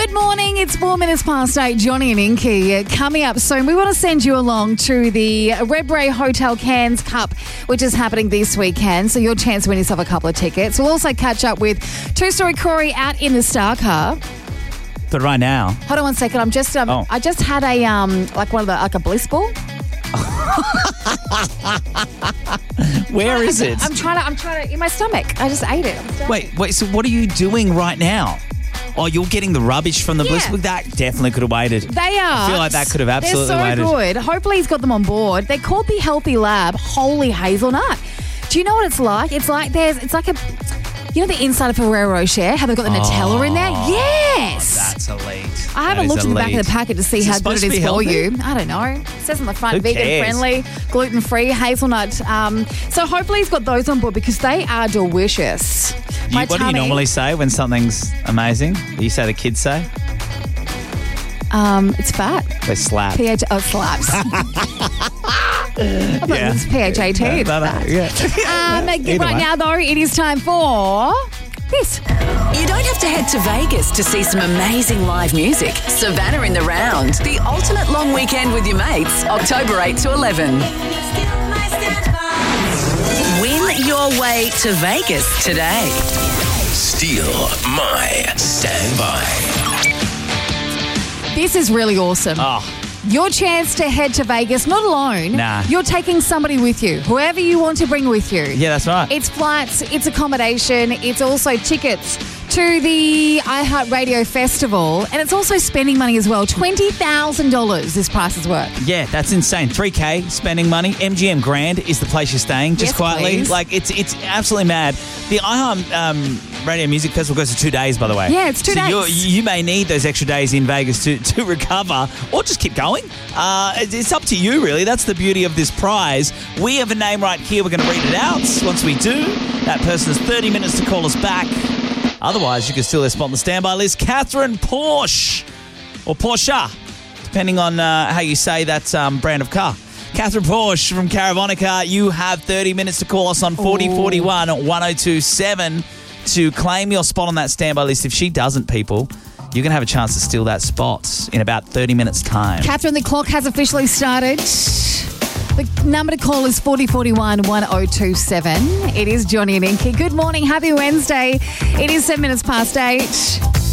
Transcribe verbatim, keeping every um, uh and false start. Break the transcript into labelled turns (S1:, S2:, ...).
S1: Good morning. It's four minutes past eight. Johnny and Inky uh, coming up soon. We want to send you along to the Redbray Hotel Cairns Cup, which is happening this weekend. So your chance to win yourself a couple of tickets. We'll also catch up with two-story Corey out in the Star Car.
S2: But right now,
S1: Hold on one second. I'm just um,
S2: Oh.
S1: I just had a um like one of the like a bliss ball.
S2: where is it?
S1: I'm trying to. I'm trying to in my stomach. I just ate it. I'm starving.
S2: Wait, wait. So what are you doing right now? Oh, you're getting the rubbish from the
S1: Yeah.
S2: bliss book? That definitely could have waited.
S1: They are.
S2: I feel like that could have absolutely
S1: They're so
S2: waited.
S1: good. Hopefully he's got them on board. They're called the Healthy Lab Holy Hazelnut. Do you know what it's like? It's like there's, it's like a, you know the inside of Ferrero Rocher? How they've got the Nutella in there? Yes.
S2: That's elite.
S1: I haven't
S2: That is
S1: looked in the back of
S2: elite.
S1: the packet to see
S2: Is it
S1: how good
S2: supposed
S1: it
S2: to
S1: is
S2: be
S1: for
S2: healthy?
S1: you. I don't know. It says on the front,
S2: Who
S1: vegan
S2: cares?
S1: friendly, gluten free, hazelnut. Um, so hopefully he's got those on board because they are delicious.
S2: You-
S1: My
S2: what do you
S1: tummy-
S2: normally say when something's amazing? Do you say the kids say?
S1: Um, it's fat.
S2: They slap.
S1: P H oh slaps. I thought
S2: Yeah.
S1: it was P H A T. It's
S2: No, no,
S1: fat.
S2: yeah.
S1: Um,
S2: Either
S1: right
S2: way.
S1: now, though, it is time for this.
S3: You don't have to head to Vegas to see some amazing live music. Savannah in the Round, the ultimate long weekend with your mates, October eighth to eleven. Win your way to Vegas today.
S4: Steal my standby.
S1: This is really awesome.
S2: Oh,
S1: Your chance to head to Vegas, not alone.
S2: Nah.
S1: You're taking somebody with you, whoever you want to bring with you.
S2: yeah, that's right.
S1: It's flights, it's accommodation, it's also tickets to the iHeartRadio Festival, and it's also spending money as well. twenty thousand dollars this price is worth.
S2: Yeah, that's insane. three K spending money. M G M Grand is the place you're staying, just
S1: Yes,
S2: quietly.
S1: please.
S2: Like, it's it's absolutely mad. The iHeart um, Radio Music Festival goes for two days, by the way.
S1: Yeah, it's two
S2: so
S1: days.
S2: you're- You may need those extra days in Vegas to, to recover, or just keep going. Uh, it's, it's up to you, really. That's the beauty of this prize. We have a name right here. We're going to read it out. Once we do, that person has thirty minutes to call us back. Otherwise, you can steal their spot on the standby list. Catherine Porsche, or Porsche, depending on uh, how you say that um, brand of car. Catherine Porsche from Caravonica, you have thirty minutes to call us on forty forty-one one oh two seven to claim your spot on that standby list. If she doesn't, people, you're going to have a chance to steal that spot in about thirty minutes' time.
S1: Catherine, the clock has officially started. The number to call is forty forty-one one oh two seven. It is Johnny and Inky. Good morning. Happy Wednesday. It is seven minutes past eight.